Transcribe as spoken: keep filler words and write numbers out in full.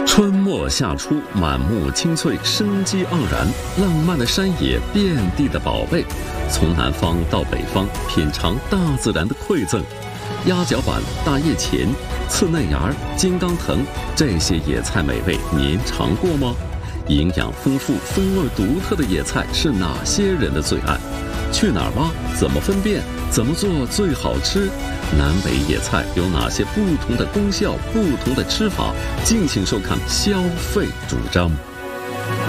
春末夏初，满目青翠，生机盎然，浪漫的山野，遍地的宝贝。从南方到北方，品尝大自然的馈赠。鸭脚板、大叶芹、刺嫩芽、金刚藤，这些野菜美味您尝过吗？营养丰富、风味独特的野菜是哪些人的最爱？去哪儿挖？怎么分辨？怎么做最好吃？南北野菜有哪些不同的功效、不同的吃法？敬请收看消费主张。